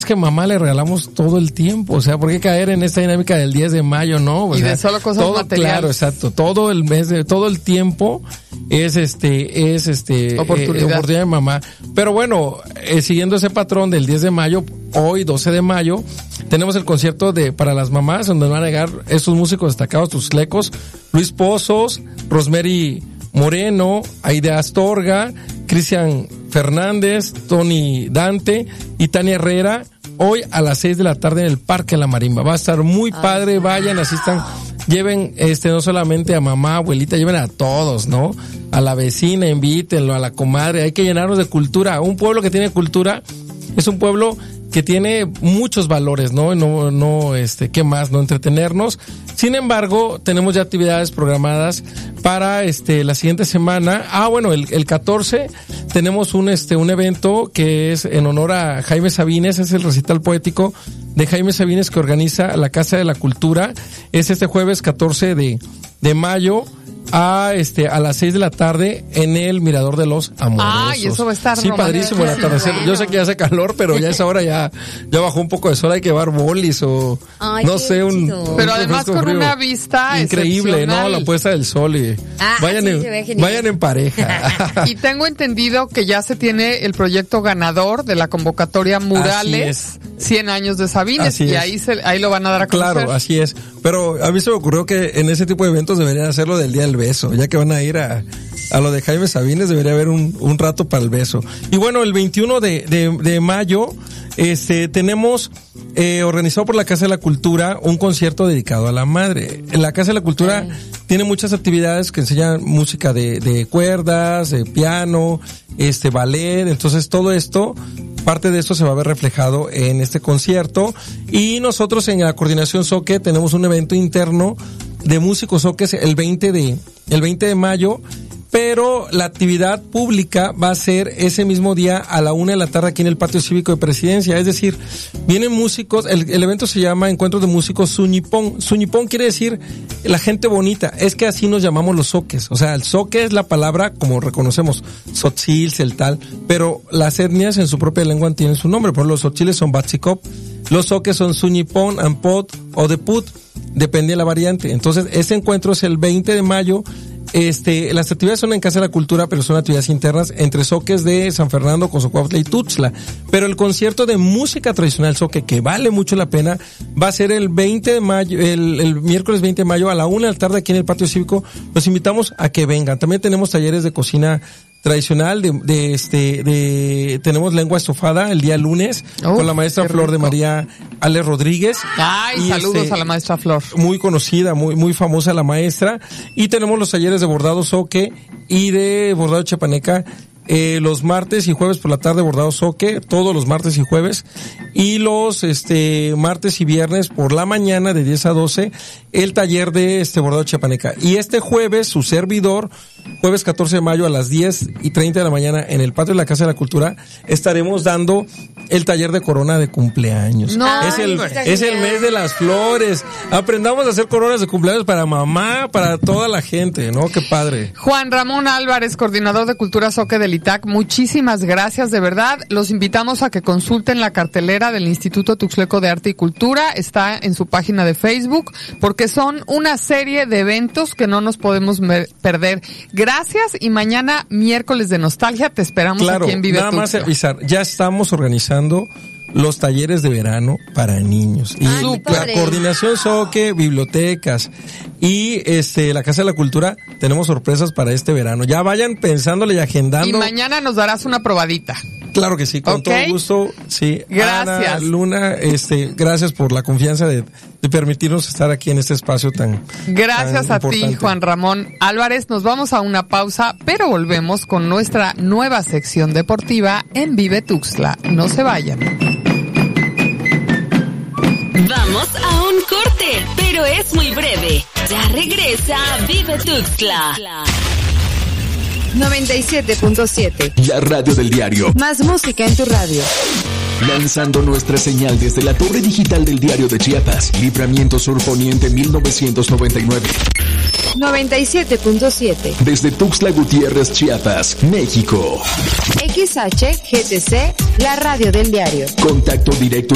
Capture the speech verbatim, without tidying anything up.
que mamá le regalamos todo el tiempo, o sea, ¿por qué caer en esta dinámica del diez de mayo, no? O y sea, de solo cosas todo, materiales. Claro, exacto, todo el mes, de, todo el tiempo es este, es este, oportunidad. Eh, oportunidad de mamá. Pero bueno, eh, siguiendo ese patrón del diez de mayo, hoy doce de mayo, tenemos el concierto de para las mamás, donde van a llegar estos músicos destacados, Tuxtlecos, Luis Pozos, Rosemary Moreno, Aida Astorga, Cristian Fernández, Tony Dante y Tania Herrera, hoy a las seis de la tarde en el Parque La Marimba. Va a estar muy padre, vayan, asistan, lleven este no solamente a mamá, abuelita, lleven a todos, ¿no? A la vecina, invítenlo, a la comadre, hay que llenarnos de cultura. Un pueblo que tiene cultura es un pueblo que tiene muchos valores, ¿no? No, no, este, ¿qué más? No entretenernos. Sin embargo, tenemos ya actividades programadas para, este, la siguiente semana. Ah, bueno, el, el catorce tenemos un, este, un evento que es en honor a Jaime Sabines, es el recital poético de Jaime Sabines que organiza la Casa de la Cultura. Es este jueves catorce de, de mayo. A este a las seis de la tarde en el Mirador de los Amorosos. Ah, y eso va a estar sí, padrísimo el atardecer. Bueno. Yo sé que ya hace calor, pero ya es ahora ya ya bajó un poco de sol, hay que llevar bolis o Ay, no qué sé un, chido. un Pero además refresco con frío. una vista increíble, excepcional. ¿no? La puesta del sol y Ah, vayan sí, en, se ve genial. vayan en pareja. Y tengo entendido que ya se tiene el proyecto ganador de la convocatoria Murales cien años de Sabines. Así y es. ahí se, ahí lo van a dar a conocer. Claro, así es. Pero a mí se me ocurrió que en ese tipo de eventos deberían hacerlo del Día del Beso, ya que van a ir a, a lo de Jaime Sabines, debería haber un, un rato para el beso. Y bueno, el veintiuno de, de, de mayo, este, tenemos, eh, organizado por la Casa de la Cultura, un concierto dedicado a la madre. La Casa de la Cultura Sí. tiene muchas actividades que enseñan música de, de cuerdas, de piano, este, ballet, entonces todo esto, parte de esto se va a ver reflejado en este concierto. Y nosotros en la Coordinación Soque tenemos un evento interno de músicos soques el veinte de, el veinte de mayo, pero la actividad pública va a ser ese mismo día a la una de la tarde aquí en el Patio Cívico de Presidencia. Es decir, vienen músicos, el, el evento se llama Encuentro de Músicos Suñipón. Suñipón quiere decir la gente bonita, es que así nos llamamos los soques. O sea, el soque es la palabra, como reconocemos, Tzotzil, Celtal, pero las etnias en su propia lengua tienen su nombre. Por ejemplo, los Tzotziles son Batzicop, los soques son Suñipón, Ampot o Deput, depende de la variante. Entonces, ese encuentro es el veinte de mayo. Este, las actividades son en Casa de la Cultura, pero son actividades internas entre soques de San Fernando, Cozocuautla y Tuxtla. Pero el concierto de música tradicional soque, que vale mucho la pena, va a ser el veinte de mayo, el, el miércoles veinte de mayo a la una de la tarde aquí en el Patio Cívico. Los invitamos a que vengan. También tenemos talleres de cocina tradicional, de, de este, de, tenemos lengua estofada el día lunes, Oh, con la maestra qué Flor de rico. María Ale Rodríguez. Ay, Y, saludos este, a la maestra Flor. Muy conocida, muy, muy famosa la maestra. Y tenemos los talleres de bordado soque y de bordado chapaneca, eh, los martes y jueves por la tarde bordado soque, todos los martes y jueves. Y los, este, martes y viernes por la mañana de diez a doce, el taller de este bordado chapaneca. Y este jueves, su servidor, jueves catorce de mayo a las diez y treinta de la mañana en el patio de la Casa de la Cultura, estaremos dando el taller de corona de cumpleaños. No, es el, está es el genial. mes de las flores. Aprendamos a hacer coronas de cumpleaños para mamá, para toda la gente, ¿no? Qué padre. Juan Ramón Álvarez, coordinador de Cultura Soque del I T A C, muchísimas gracias, de verdad. Los invitamos a que consulten la cartelera del Instituto Tuxtleco de Arte y Cultura, está en su página de Facebook, porque son una serie de eventos que no nos podemos mer- perder. Gracias, y mañana, miércoles de nostalgia, te esperamos Claro, aquí en Vive nada más Tuxtla. avisar, ya estamos organizando los talleres de verano para niños. Y Ay, qué la padre. coordinación Soque, bibliotecas y este la Casa de la Cultura, tenemos sorpresas para este verano. Ya vayan pensándole y Y agendando. mañana nos darás una probadita. Claro que sí, con ¿Ok? todo gusto. Sí. Gracias. Ana, Luna, este, gracias por la confianza de, de permitirnos estar aquí en este espacio tan Gracias tan a ti, importante. Juan Ramón Álvarez. Nos vamos a una pausa, pero volvemos con nuestra nueva sección deportiva en Vive Tuxtla. No se vayan. Vamos a un corte, pero es muy breve. Ya regresa Vive Tuxtla. noventa y siete punto siete. La radio del diario. Más música en tu radio. Lanzando nuestra señal desde la torre digital del diario de Chiapas. Libramiento Sur Poniente mil novecientos noventa y nueve. noventa y siete punto siete. Desde Tuxtla Gutiérrez, Chiapas, México. X H G T C, la radio del diario. Contacto directo